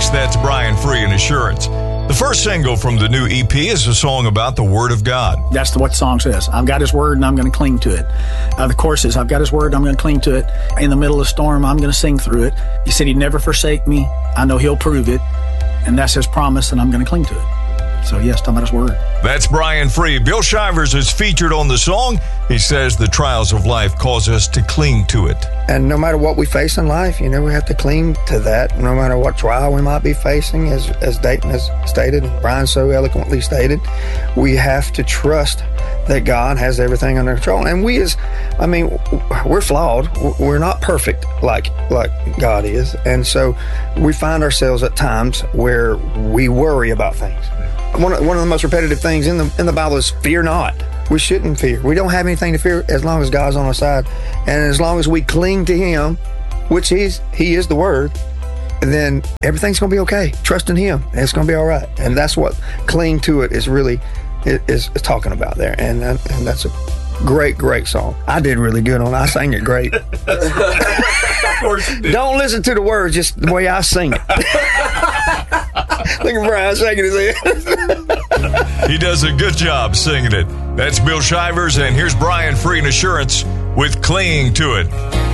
Yes, that's Brian Free and Assurance. The first single from the new EP is a song about the Word of God. That's what the song says. I've got His Word and I'm going to cling to it. The chorus is, I've got His Word and I'm going to cling to it. In the middle of the storm, I'm going to sing through it. He said He'd never forsake me. I know He'll prove it. And that's His promise, and I'm going to cling to it. So yes, talking about His Word. That's Brian Free. Bill Shivers is featured on the song. He says the trials of life cause us to cling to it. And no matter what we face in life, we have to cling to that. No matter what trial we might be facing, as Dayton has stated, and Brian so eloquently stated, we have to trust that God has everything under control. And we're flawed. We're not perfect like God is. And so we find ourselves at times where we worry about things. One of the most repetitive things in the Bible is fear not. We shouldn't fear. We don't have anything to fear as long as God's on our side. And as long as we cling to Him, which He is the Word, then everything's going to be okay. Trust in Him, and it's going to be all right. And that's what cling to it is really is talking about there. And that's a great song. I did really good on it. I sang it great. Of course you did. Don't listen to the words, just the way I sing it. Look at Brian shaking his head. He does a good job singing it. That's Bill Shivers, and here's Brian Free and Assurance with Clinging to It.